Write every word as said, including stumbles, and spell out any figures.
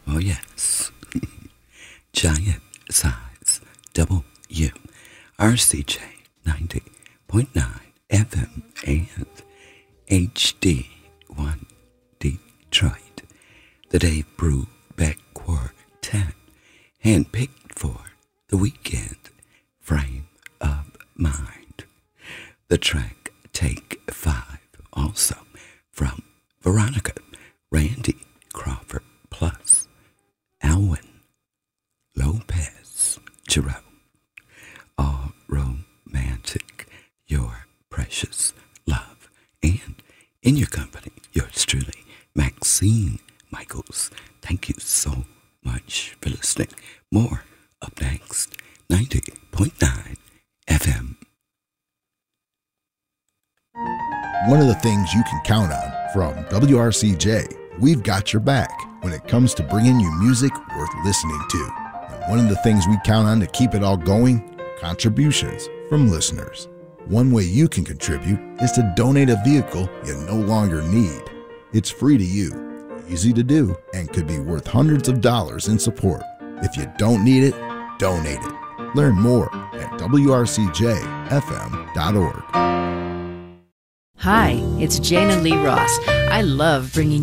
Oh, yes. Giant size W R C J ninety point nine F M and H D one Detroit. The Dave Brubeck Quartet, handpicked for the weekend. Frame of Mind. The track Take Five, also from Veronica, Randy Crawford, plus Alwyn Lopez Giroux. All romantic, your precious love. And in your company, yours truly, Maxine Michaels. Thank you so much for listening. More up next, ninety point nine F M. One of the things you can count on from W R C J, we've got your back when it comes to bringing you music worth listening to. And one of the things we count on to keep it all going, contributions from listeners. One way you can contribute is to donate a vehicle you no longer need. It's free to you, easy to do, and could be worth hundreds of dollars in support. If you don't need it, donate it. Learn more at W R C J F M dot org. Hi, it's Jana Lee Ross. I love bringing